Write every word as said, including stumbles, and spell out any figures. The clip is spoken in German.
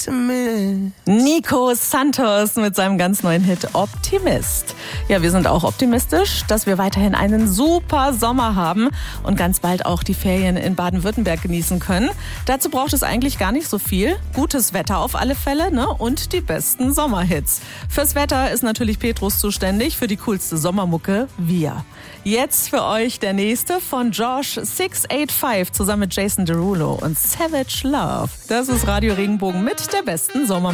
Nico Santos mit seinem ganz neuen Hit Optimist. Ja, wir sind auch optimistisch, dass wir weiterhin einen super Sommer haben und ganz bald auch die Ferien in Baden-Württemberg genießen können. Dazu braucht es eigentlich gar nicht so viel. Gutes Wetter auf alle Fälle, ne? Und die besten Sommerhits. Fürs Wetter ist natürlich Petrus zuständig, für die coolste Sommermucke wir. Jetzt für euch der nächste von Josh six eight five zusammen mit Jason Derulo und Savage Love. Das ist Radio Regenbogen mit der besten Sommer.